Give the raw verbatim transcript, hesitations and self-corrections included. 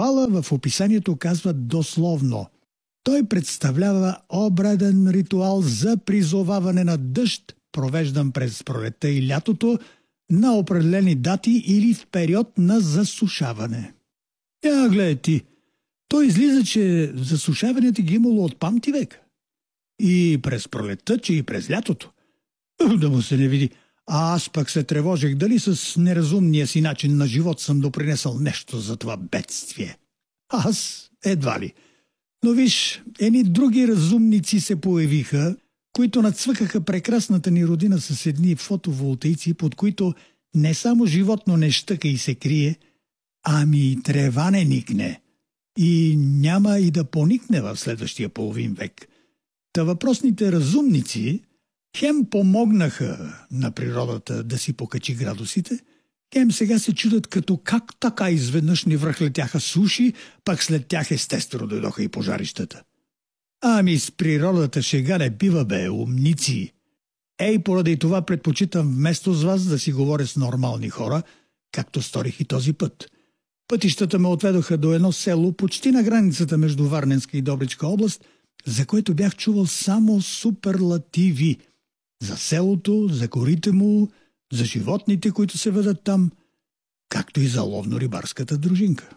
Ритуала в описанието казва дословно: той представлява обреден ритуал за призоваване на дъжд, провеждан през пролетта и лятото, на определени дати или в период на засушаване. Я, гледай ти, то излиза, че засушаването ги имало от памти век. И през пролетта, че и през лятото. Да му се не види. А аз пък се тревожих дали с неразумния си начин на живот съм допринесъл нещо за това бедствие. Аз едва ли. Но виж, едни други разумници се появиха, които нацвъкаха прекрасната ни родина с едни фотоволтаици, под които не само животно не щъка и се крие, ами и трева не никне. И няма и да поникне в следващия половин век. Та въпросните разумници хем помогнаха на природата да си покачи градусите, хем сега се чудят като как така изведнъж ни връхлетяха суши, пък след тях естествено дойдоха и пожарищата. Ами с природата шега не бива, бе, умници. Ей, поради това предпочитам вместо с вас да си говоря с нормални хора, както сторих и този път. Пътищата ме отведоха до едно село, почти на границата между Варненска и Добричка област, за което бях чувал само суперлативи. За селото, за горите му, за животните, които се ведат там, както и за ловно-рибарската дружинка.